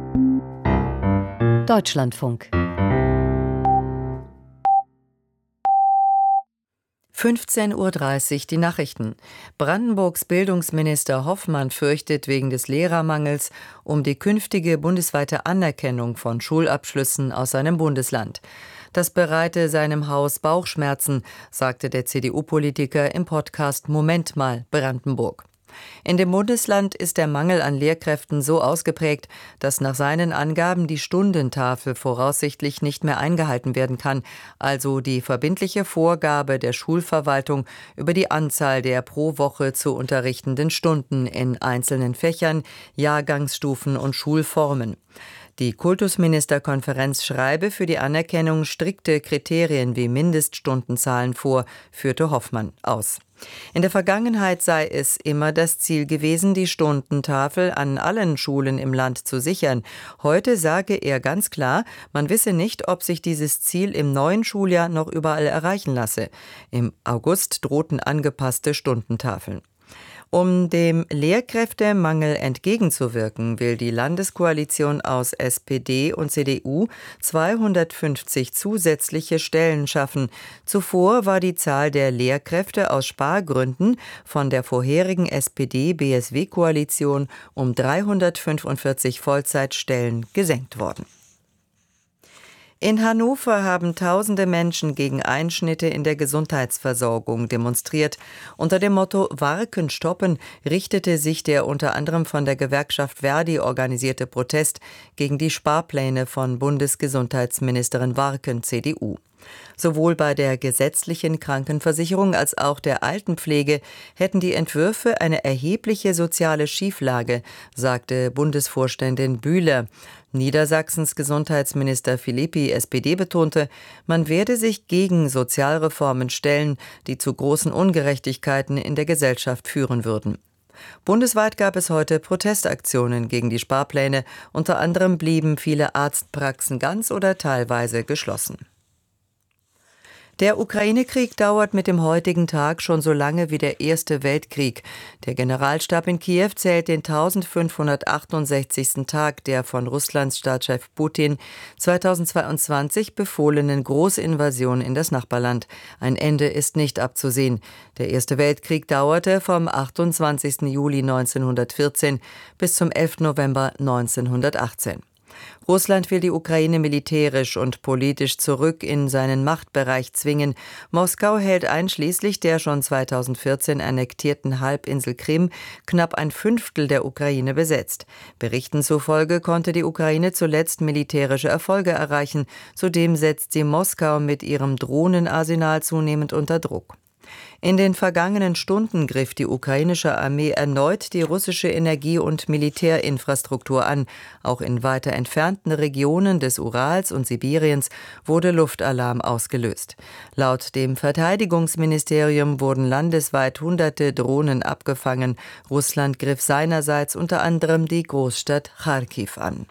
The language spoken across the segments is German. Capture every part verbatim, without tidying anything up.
Deutschlandfunk. fünfzehn Uhr dreißig die Nachrichten. Brandenburgs Bildungsminister Hoffmann fürchtet wegen des Lehrermangels um die künftige bundesweite Anerkennung von Schulabschlüssen aus seinem Bundesland. Das bereite seinem Haus Bauchschmerzen, sagte der C D U-Politiker im Podcast Moment mal Brandenburg. In dem Bundesland ist der Mangel an Lehrkräften so ausgeprägt, dass nach seinen Angaben die Stundentafel voraussichtlich nicht mehr eingehalten werden kann, also die verbindliche Vorgabe der Schulverwaltung über die Anzahl der pro Woche zu unterrichtenden Stunden in einzelnen Fächern, Jahrgangsstufen und Schulformen. Die Kultusministerkonferenz schreibe für die Anerkennung strikte Kriterien wie Mindeststundenzahlen vor, führte Hoffmann aus. In der Vergangenheit sei es immer das Ziel gewesen, die Stundentafel an allen Schulen im Land zu sichern. Heute sage er ganz klar, man wisse nicht, ob sich dieses Ziel im neuen Schuljahr noch überall erreichen lasse. Im August drohten angepasste Stundentafeln. Um dem Lehrkräftemangel entgegenzuwirken, will die Landeskoalition aus S P D und C D U zweihundertfünfzig zusätzliche Stellen schaffen. Zuvor war die Zahl der Lehrkräfte aus Spargründen von der vorherigen S P D-B S W-Koalition um dreihundertfünfundvierzig Vollzeitstellen gesenkt worden. In Hannover haben tausende Menschen gegen Einschnitte in der Gesundheitsversorgung demonstriert. Unter dem Motto Warken stoppen richtete sich der unter anderem von der Gewerkschaft Verdi organisierte Protest gegen die Sparpläne von Bundesgesundheitsministerin Warken, C D U. Sowohl bei der gesetzlichen Krankenversicherung als auch der Altenpflege hätten die Entwürfe eine erhebliche soziale Schieflage, sagte Bundesvorständin Bühler. Niedersachsens Gesundheitsminister Philippi, S P D, betonte, man werde sich gegen Sozialreformen stellen, die zu großen Ungerechtigkeiten in der Gesellschaft führen würden. Bundesweit gab es heute Protestaktionen gegen die Sparpläne. Unter anderem blieben viele Arztpraxen ganz oder teilweise geschlossen. Der Ukraine-Krieg dauert mit dem heutigen Tag schon so lange wie der Erste Weltkrieg. Der Generalstab in Kiew zählt den eintausendfünfhundertachtundsechzigsten Tag der von Russlands Staatschef Putin zweitausendzweiundzwanzig befohlenen Großinvasion in das Nachbarland. Ein Ende ist nicht abzusehen. Der Erste Weltkrieg dauerte vom achtundzwanzigsten Juli neunzehnhundertvierzehn bis zum elften November neunzehnhundertachtzehn. Russland will die Ukraine militärisch und politisch zurück in seinen Machtbereich zwingen. Moskau hält einschließlich der schon zweitausendvierzehn annektierten Halbinsel Krim knapp ein Fünftel der Ukraine besetzt. Berichten zufolge konnte die Ukraine zuletzt militärische Erfolge erreichen. Zudem setzt sie Moskau mit ihrem Drohnenarsenal zunehmend unter Druck. In den vergangenen Stunden griff die ukrainische Armee erneut die russische Energie- und Militärinfrastruktur an. Auch in weiter entfernten Regionen des Urals und Sibiriens wurde Luftalarm ausgelöst. Laut dem Verteidigungsministerium wurden landesweit hunderte Drohnen abgefangen. Russland griff seinerseits unter anderem die Großstadt Charkiw an.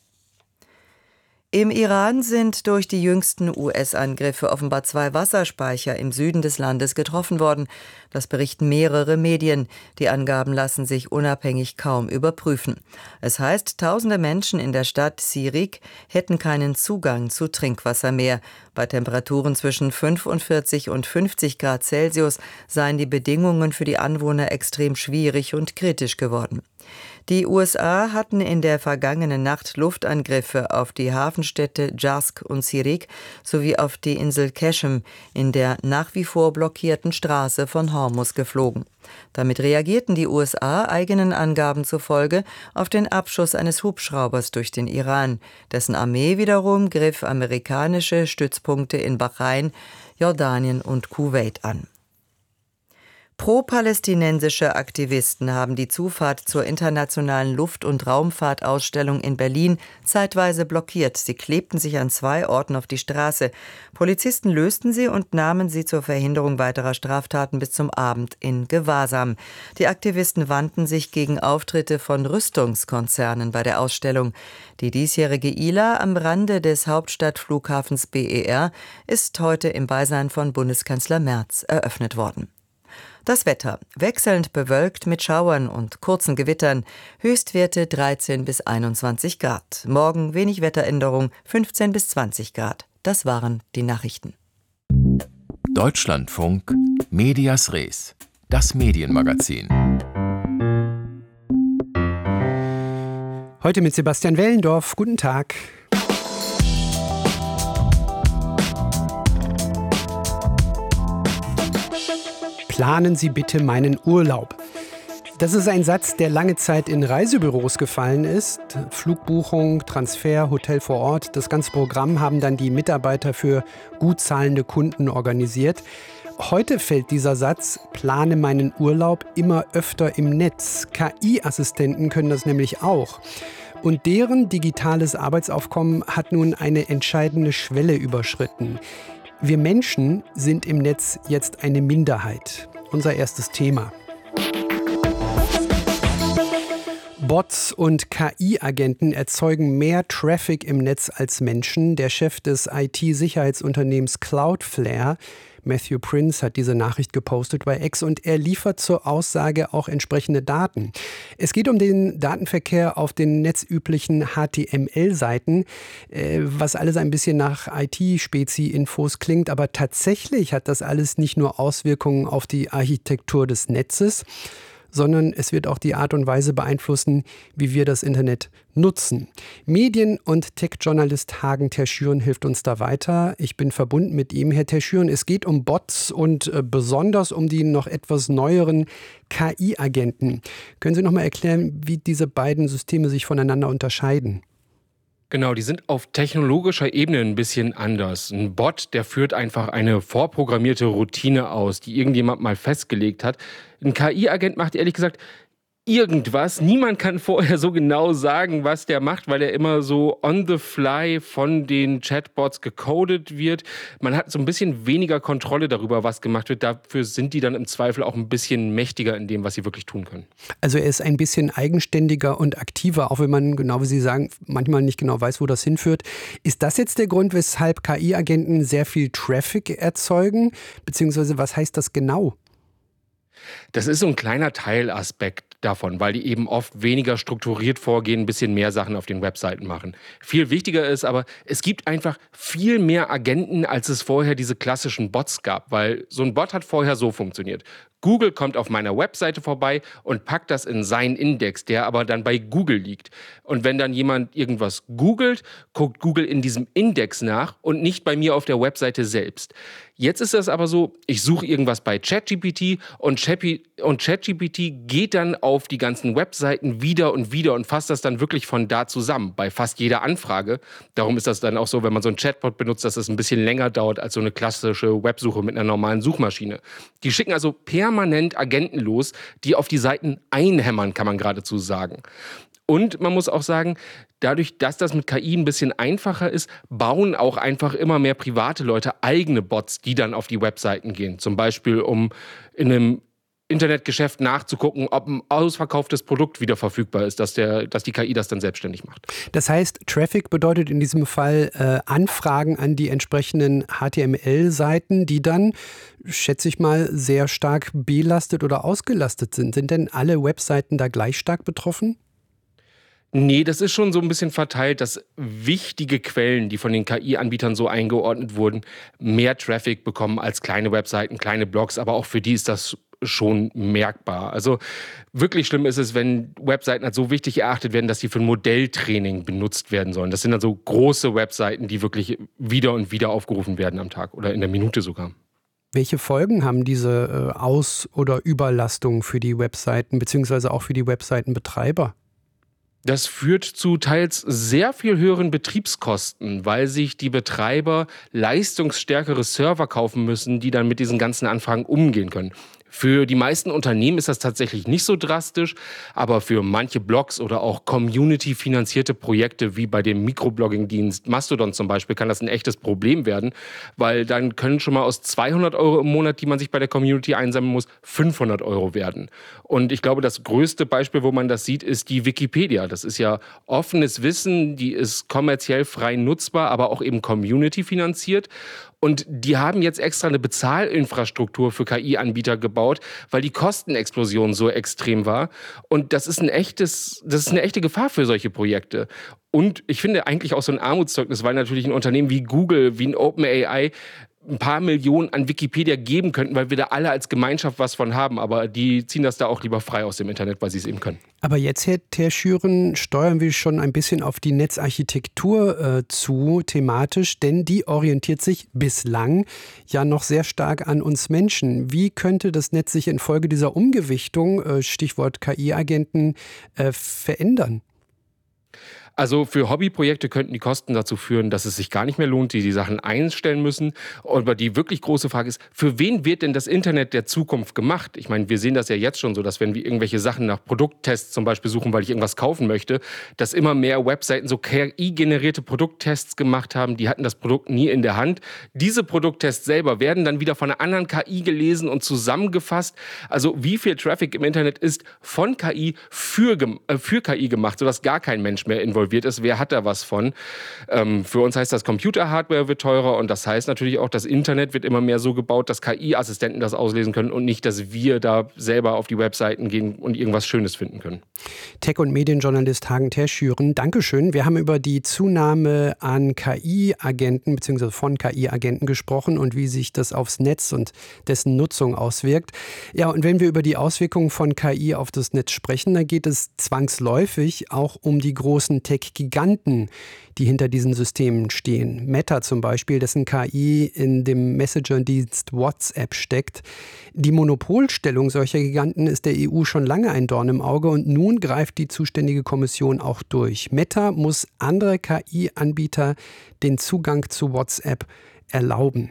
Im Iran sind durch die jüngsten U S-Angriffe offenbar zwei Wasserspeicher im Süden des Landes getroffen worden. Das berichten mehrere Medien. Die Angaben lassen sich unabhängig kaum überprüfen. Es heißt, tausende Menschen in der Stadt Sirik hätten keinen Zugang zu Trinkwasser mehr. Bei Temperaturen zwischen fünfundvierzig und fünfzig Grad Celsius seien die Bedingungen für die Anwohner extrem schwierig und kritisch geworden. Die U S A hatten in der vergangenen Nacht Luftangriffe auf die Hafenstädte Jask und Sirik sowie auf die Insel Keshem in der nach wie vor blockierten Straße von Hormuz geflogen. Damit reagierten die U S A eigenen Angaben zufolge auf den Abschuss eines Hubschraubers durch den Iran. Dessen Armee wiederum griff amerikanische Stützpunkte in Bahrain, Jordanien und Kuwait an. Pro-palästinensische Aktivisten haben die Zufahrt zur internationalen Luft- und Raumfahrtausstellung in Berlin zeitweise blockiert. Sie klebten sich an zwei Orten auf die Straße. Polizisten lösten sie und nahmen sie zur Verhinderung weiterer Straftaten bis zum Abend in Gewahrsam. Die Aktivisten wandten sich gegen Auftritte von Rüstungskonzernen bei der Ausstellung. Die diesjährige I L A am Rande des Hauptstadtflughafens B E R ist heute im Beisein von Bundeskanzler Merz eröffnet worden. Das Wetter: wechselnd bewölkt mit Schauern und kurzen Gewittern. Höchstwerte dreizehn bis einundzwanzig Grad. Morgen wenig Wetteränderung, fünfzehn bis zwanzig Grad. Das waren die Nachrichten. Deutschlandfunk Medias Res, das Medienmagazin. Heute mit Sebastian Wellendorf. Guten Tag. Planen Sie bitte meinen Urlaub. Das ist ein Satz, der lange Zeit in Reisebüros gefallen ist. Flugbuchung, Transfer, Hotel vor Ort, das ganze Programm haben dann die Mitarbeiter für gut zahlende Kunden organisiert. Heute fällt dieser Satz, plane meinen Urlaub, immer öfter im Netz. K I-Assistenten können das nämlich auch. Und deren digitales Arbeitsaufkommen hat nun eine entscheidende Schwelle überschritten. Wir Menschen sind im Netz jetzt eine Minderheit. Unser erstes Thema. Bots und K I-Agenten erzeugen mehr Traffic im Netz als Menschen. Der Chef des I T-Sicherheitsunternehmens Cloudflare, Matthew Prince, hat diese Nachricht gepostet bei X und er liefert zur Aussage auch entsprechende Daten. Es geht um den Datenverkehr auf den netzüblichen H T M L-Seiten, äh, was alles ein bisschen nach I T-Spezi-Infos klingt, aber tatsächlich hat das alles nicht nur Auswirkungen auf die Architektur des Netzes, sondern es wird auch die Art und Weise beeinflussen, wie wir das Internet nutzen. Medien- und Tech-Journalist Hagen Terschüren hilft uns da weiter. Ich bin verbunden mit ihm. Herr Terschüren, es geht um Bots und äh, besonders um die noch etwas neueren K I-Agenten. Können Sie noch mal erklären, wie diese beiden Systeme sich voneinander unterscheiden? Genau, die sind auf technologischer Ebene ein bisschen anders. Ein Bot, der führt einfach eine vorprogrammierte Routine aus, die irgendjemand mal festgelegt hat. Ein K I-Agent macht ehrlich gesagt irgendwas. Niemand kann vorher so genau sagen, was der macht, weil er immer so on the fly von den Chatbots gecodet wird. Man hat so ein bisschen weniger Kontrolle darüber, was gemacht wird. Dafür sind die dann im Zweifel auch ein bisschen mächtiger in dem, was sie wirklich tun können. Also er ist ein bisschen eigenständiger und aktiver, auch wenn man, genau wie Sie sagen, manchmal nicht genau weiß, wo das hinführt. Ist das jetzt der Grund, weshalb K I-Agenten sehr viel Traffic erzeugen? Beziehungsweise was heißt das genau? Das ist so ein kleiner Teilaspekt davon, weil die eben oft weniger strukturiert vorgehen, ein bisschen mehr Sachen auf den Webseiten machen. Viel wichtiger ist aber, es gibt einfach viel mehr Agenten, als es vorher diese klassischen Bots gab, weil so ein Bot hat vorher so funktioniert. Google kommt auf meiner Webseite vorbei und packt das in seinen Index, der aber dann bei Google liegt. Und wenn dann jemand irgendwas googelt, guckt Google in diesem Index nach und nicht bei mir auf der Webseite selbst. Jetzt ist das aber so, ich suche irgendwas bei ChatGPT und ChatGPT geht dann auf die ganzen Webseiten wieder und wieder und fasst das dann wirklich von da zusammen, bei fast jeder Anfrage. Darum ist das dann auch so, wenn man so einen Chatbot benutzt, dass es ein bisschen länger dauert als so eine klassische Websuche mit einer normalen Suchmaschine. Die schicken also permanent Agenten los, die auf die Seiten einhämmern, kann man geradezu sagen. Und man muss auch sagen, dadurch, dass das mit K I ein bisschen einfacher ist, bauen auch einfach immer mehr private Leute eigene Bots, die dann auf die Webseiten gehen. Zum Beispiel, um in einem Internetgeschäft nachzugucken, ob ein ausverkauftes Produkt wieder verfügbar ist, dass, der, dass die K I das dann selbstständig macht. Das heißt, Traffic bedeutet in diesem Fall äh, Anfragen an die entsprechenden H T M L-Seiten, die dann, schätze ich mal, sehr stark belastet oder ausgelastet sind. Sind denn alle Webseiten da gleich stark betroffen? Nee, das ist schon so ein bisschen verteilt, dass wichtige Quellen, die von den K I-Anbietern so eingeordnet wurden, mehr Traffic bekommen als kleine Webseiten, kleine Blogs, aber auch für die ist das schon merkbar. Also wirklich schlimm ist es, wenn Webseiten als so wichtig erachtet werden, dass sie für ein Modelltraining benutzt werden sollen. Das sind dann so große Webseiten, die wirklich wieder und wieder aufgerufen werden am Tag oder in der Minute sogar. Welche Folgen haben diese äh, Aus- oder Überlastung für die Webseiten beziehungsweise auch für die Webseitenbetreiber? Das führt zu teils sehr viel höheren Betriebskosten, weil sich die Betreiber leistungsstärkere Server kaufen müssen, die dann mit diesen ganzen Anfragen umgehen können. Für die meisten Unternehmen ist das tatsächlich nicht so drastisch, aber für manche Blogs oder auch community-finanzierte Projekte wie bei dem Mikroblogging-Dienst Mastodon zum Beispiel kann das ein echtes Problem werden, weil dann können schon mal aus zweihundert Euro im Monat, die man sich bei der Community einsammeln muss, fünfhundert Euro werden. Und ich glaube, das größte Beispiel, wo man das sieht, ist die Wikipedia. Das ist ja offenes Wissen, die ist kommerziell frei nutzbar, aber auch eben community-finanziert. Und die haben jetzt extra eine Bezahlinfrastruktur für K I-Anbieter gebaut, weil die Kostenexplosion so extrem war. Und das ist ein echtes, das ist eine echte Gefahr für solche Projekte. Und ich finde eigentlich auch so ein Armutszeugnis, weil natürlich ein Unternehmen wie Google, wie ein OpenAI ein paar Millionen an Wikipedia geben könnten, weil wir da alle als Gemeinschaft was von haben. Aber die ziehen das da auch lieber frei aus dem Internet, weil sie es eben können. Aber jetzt, Herr Terschüren, steuern wir schon ein bisschen auf die Netzarchitektur äh, zu, thematisch, denn die orientiert sich bislang ja noch sehr stark an uns Menschen. Wie könnte das Netz sich infolge dieser Umgewichtung, äh, Stichwort K I-Agenten, äh, verändern? Also für Hobbyprojekte könnten die Kosten dazu führen, dass es sich gar nicht mehr lohnt, die die Sachen einstellen müssen. Aber die wirklich große Frage ist, für wen wird denn das Internet der Zukunft gemacht? Ich meine, wir sehen das ja jetzt schon so, dass wenn wir irgendwelche Sachen nach Produkttests zum Beispiel suchen, weil ich irgendwas kaufen möchte, dass immer mehr Webseiten so K I-generierte Produkttests gemacht haben. Die hatten das Produkt nie in der Hand. Diese Produkttests selber werden dann wieder von einer anderen K I gelesen und zusammengefasst. Also wie viel Traffic im Internet ist von K I für, äh, für K I gemacht, sodass gar kein Mensch mehr involviert ist. Wer hat da was von? Ähm, für uns heißt das, Computer-Hardware wird teurer und das heißt natürlich auch, das Internet wird immer mehr so gebaut, dass K I-Assistenten das auslesen können und nicht, dass wir da selber auf die Webseiten gehen und irgendwas Schönes finden können. Tech- und Medienjournalist Hagen Terschüren, Dankeschön. Wir haben über die Zunahme an K I-Agenten bzw. von K I-Agenten gesprochen und wie sich das aufs Netz und dessen Nutzung auswirkt. Ja, und wenn wir über die Auswirkungen von K I auf das Netz sprechen, dann geht es zwangsläufig auch um die großen Tech-Giganten, die hinter diesen Systemen stehen. Meta zum Beispiel, dessen K I in dem Messenger-Dienst WhatsApp steckt. Die Monopolstellung solcher Giganten ist der E U schon lange ein Dorn im Auge und nun greift die zuständige Kommission auch durch. Meta muss andere K I-Anbieter den Zugang zu WhatsApp erlauben.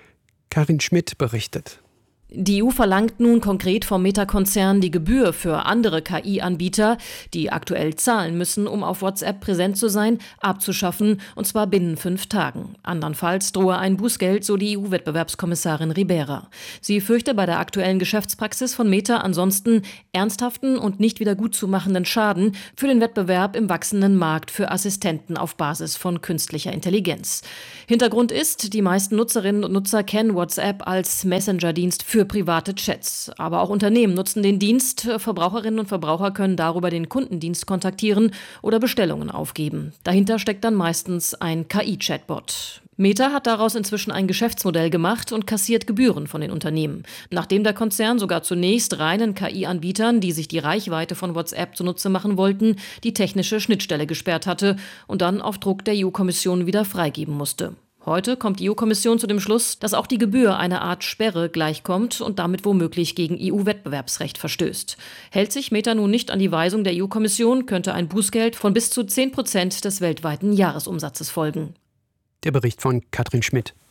Karin Schmidt berichtet. Die E U verlangt nun konkret vom Meta-Konzern die Gebühr für andere K I-Anbieter, die aktuell zahlen müssen, um auf WhatsApp präsent zu sein, abzuschaffen, und zwar binnen fünf Tagen. Andernfalls drohe ein Bußgeld, so die E U-Wettbewerbskommissarin Ribera. Sie fürchte bei der aktuellen Geschäftspraxis von Meta ansonsten ernsthaften und nicht wieder gutzumachenden Schaden für den Wettbewerb im wachsenden Markt für Assistenten auf Basis von künstlicher Intelligenz. Hintergrund ist, die meisten Nutzerinnen und Nutzer kennen WhatsApp als Messenger-Dienst für Für private Chats. Aber auch Unternehmen nutzen den Dienst. Verbraucherinnen und Verbraucher können darüber den Kundendienst kontaktieren oder Bestellungen aufgeben. Dahinter steckt dann meistens ein K I-Chatbot. Meta hat daraus inzwischen ein Geschäftsmodell gemacht und kassiert Gebühren von den Unternehmen. Nachdem der Konzern sogar zunächst reinen K I-Anbietern, die sich die Reichweite von WhatsApp zunutze machen wollten, die technische Schnittstelle gesperrt hatte und dann auf Druck der E U-Kommission wieder freigeben musste. Heute kommt die E U-Kommission zu dem Schluss, dass auch die Gebühr einer Art Sperre gleichkommt und damit womöglich gegen E U-Wettbewerbsrecht verstößt. Hält sich Meta nun nicht an die Weisung der E U-Kommission, könnte ein Bußgeld von bis zu zehn Prozent des weltweiten Jahresumsatzes folgen. Der Bericht von Katrin Schmidt.